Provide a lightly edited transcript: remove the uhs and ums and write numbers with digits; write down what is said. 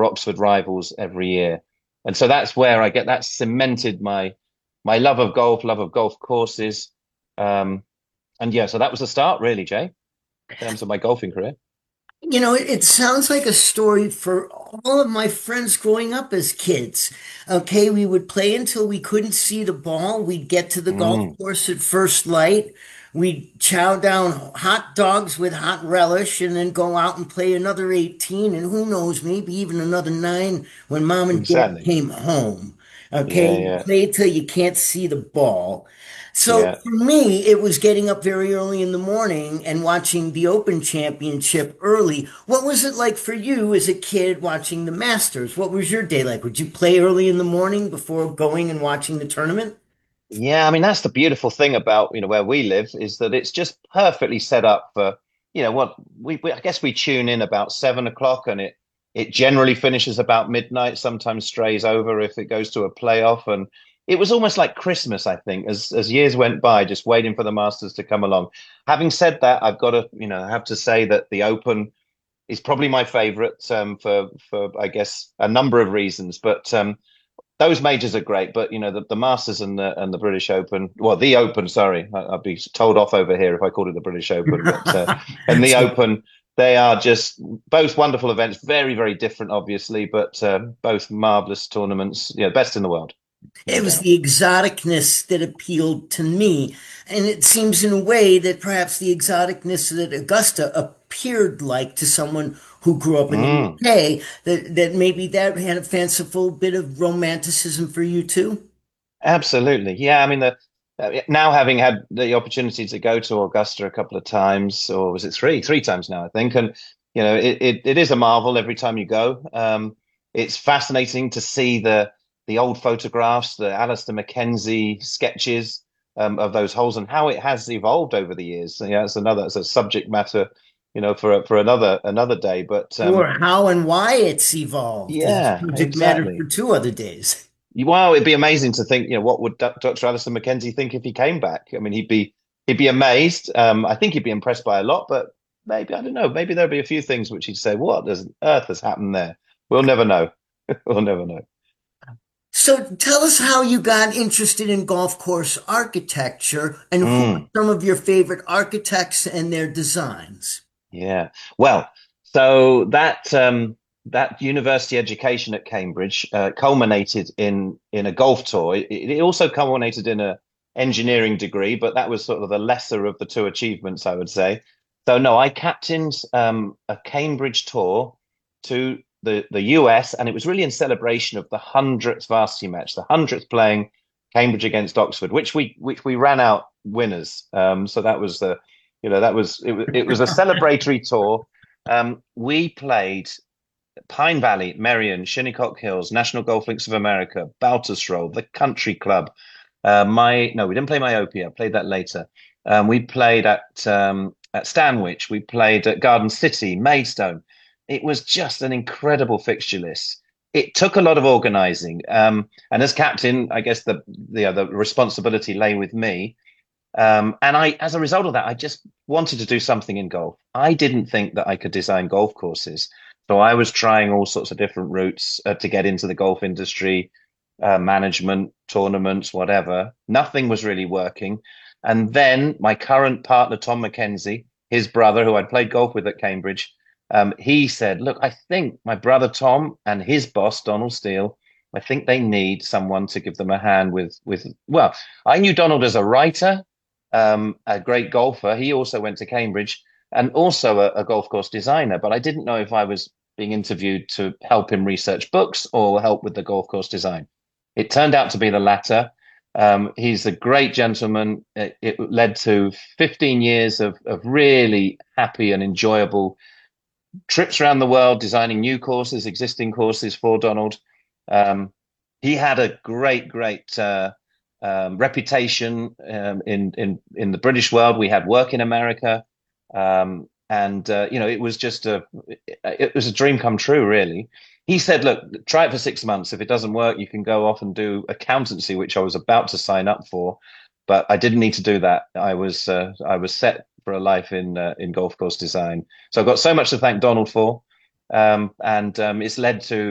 our Oxford rivals every year. And so that's where I get that cemented my love of golf courses. Um, and yeah, so that was the start, really, Jay, in terms of my golfing career. It sounds like a story for all of my friends growing up as kids. Okay, we would play until we couldn't see the ball. We'd get to the golf Mm, course at first light. We'd chow down hot dogs with hot relish and then go out and play another 18 and who knows, maybe even another nine when mom and dad exactly. came home. Okay, Yeah, you yeah, play till you can't see the ball. So yeah. for me, it was getting up very early in the morning and watching the Open Championship early. What was it like for you as a kid watching the Masters? What was your day like? Would you play early in the morning before going and watching the tournament? Yeah, I mean that's the beautiful thing about where we live is that it's just perfectly set up for what I guess we tune in about 7 o'clock and it generally finishes about midnight, sometimes strays over if it goes to a playoff. And it was almost like Christmas, I think, as years went by, just waiting for the Masters to come along. Having said that, I've got to I have to say that the Open is probably my favorite, for I guess a number of reasons, but those majors are great, but the Masters and the British Open, well, the Open, sorry, I'd be told off over here if I called it the British Open, but and the So Open, they are just both wonderful events, very, very different, obviously, but both marvelous tournaments, best in the world, no it was doubt. the exoticness that appealed to me. And it seems in a way that perhaps the exoticness that Augusta appeared like to someone who grew up in the Mm. UK, that maybe that had a fanciful bit of romanticism for you too. Absolutely. Yeah. I mean, now having had the opportunity to go to Augusta a couple of times, or was it three times now, I think. And, it is a marvel every time you go. It's fascinating to see the old photographs, the Alistair Mackenzie sketches, of those holes and how it has evolved over the years. So, yeah, it's a subject matter, for another day. But Or how and why it's evolved is yeah, subject matter for exactly. two other days. Wow, it'd be amazing to think, what would Dr. Alistair Mackenzie think if he came back? I mean, he'd be amazed. I think he'd be impressed by a lot, but maybe I don't know. Maybe there'll be a few things which he'd say, "What on earth has happened there?" We'll never know. We'll never know. So tell us how you got interested in golf course architecture and who are Mm, some of your favorite architects and their designs. yeah. Well, so that university education at Cambridge culminated in a golf tour. It also culminated in a engineering degree, but that was sort of the lesser of the two achievements, I would say. So no, I captained a Cambridge tour to the US, and it was really in celebration of the 100th varsity match, the 100th playing Cambridge against Oxford, which we ran out winners. So that was it was a celebratory tour. We played Pine Valley, Merion, Shinnecock Hills, National Golf Links of America, Baltusrol, the Country Club. My no, we didn't play Myopia. Played that later. We played at Stanwich. We played at Garden City, Maidstone. It was just an incredible fixture list. It took a lot of organising, and as captain, I guess the responsibility lay with me. And as a result of that, I just wanted to do something in golf. I didn't think that I could design golf courses. So I was trying all sorts of different routes to get into the golf industry, management, tournaments, whatever. Nothing was really working. And then my current partner, Tom Mackenzie, his brother, who I'd played golf with at Cambridge, he said, "Look, I think my brother Tom and his boss, Donald Steele, I think they need someone to give them a hand well, I knew Donald as a writer, a great golfer. He also went to Cambridge and also a golf course designer, but I didn't know if I was being interviewed to help him research books or help with the golf course design. It turned out to be the latter. He's a great gentleman. It led to 15 years of really happy and enjoyable trips around the world, designing new courses, existing courses for Donald. Um, he had a great reputation in the British world. We had work in America, and it was a dream come true, really. He said, "Look, try it for 6 months. If it doesn't work, you can go off and do accountancy," which I was about to sign up for, but I didn't need to do that. I was set for a life in golf course design. So I've got so much to thank Donald for, and it's led to